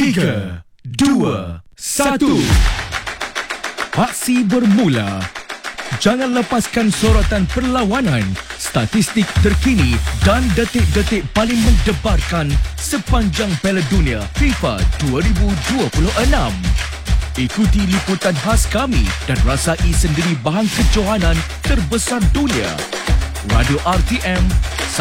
3, 2, 1. Aksi bermula. Jangan lepaskan sorotan perlawanan, statistik terkini dan detik-detik paling mendebarkan sepanjang Piala Dunia FIFA 2026. Ikuti liputan khas kami dan rasai sendiri bahan kejohanan terbesar dunia. Radio RTM